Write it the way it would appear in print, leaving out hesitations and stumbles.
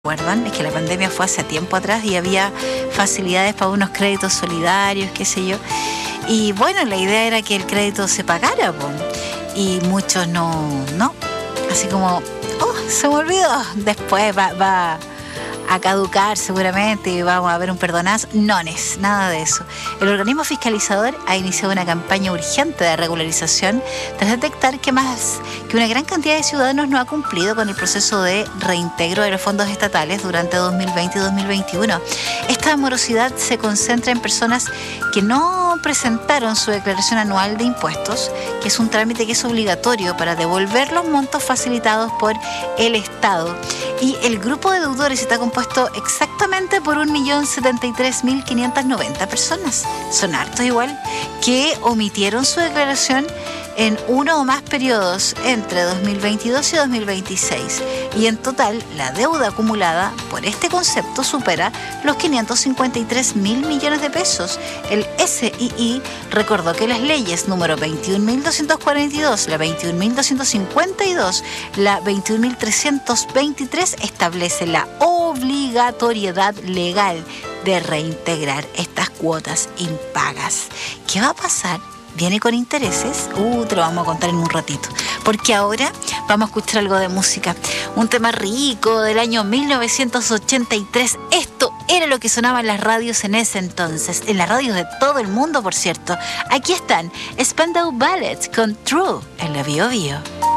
¿Recuerdan? Es que la pandemia fue hace tiempo atrás y había facilidades para unos créditos solidarios, qué sé yo. Y bueno, la idea era que el crédito se pagara, po. Y muchos no. Así como, se me olvidó. Después va a caducar seguramente y vamos a ver un perdonazo. No es nada de eso. El organismo fiscalizador ha iniciado una campaña urgente de regularización tras detectar que una gran cantidad de ciudadanos no ha cumplido con el proceso de reintegro de los fondos estatales durante 2020 y 2021. Esta morosidad se concentra en personas que no presentaron su declaración anual de impuestos, que es un trámite que es obligatorio para devolver los montos facilitados por el Estado. Y el grupo de deudores está compuesto exactamente por 1.073.590 personas. Son hartos igual, que omitieron su declaración en uno o más periodos entre 2022 y 2026. Y en total, la deuda acumulada por este concepto supera los 553.000 millones de pesos. El SII recordó que las leyes número 21.242, la 21.252, la 21.323 establecen la obligatoriedad legal de reintegrar estas cuotas impagas. ¿Qué va a pasar? ¿Viene con intereses? Te lo vamos a contar en un ratito. Porque ahora vamos a escuchar algo de música. Un tema rico del año 1983. Esto era lo que sonaba en las radios en ese entonces. En las radios de todo el mundo, por cierto. Aquí están Spandau Ballet con True en la Bio Bio.